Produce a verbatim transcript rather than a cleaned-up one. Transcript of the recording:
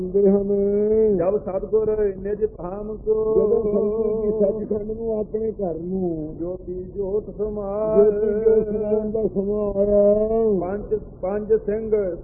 ਹੁੰਦੇ ਹਨ। ਜਬ ਸਤਿਗੁਰ ਨਿਜ ਧਾਮ ਕੋ ਜਦੋਂ ਸੰਗਤ ਜੀ ਸੱਚਖੰਡ ਨੂੰ ਆਪਣੇ ਘਰ ਨੂੰ ਜੋਤੀ ਜੋਤ ਸਮਾਏ ਜੋਤੀ ਜੋਤ ਸਮਾਉਣ ਦਾ ਸਮਾਂ ਆਇਆ। ਪੰਜ ਪੰਜ ਸਿੰਘ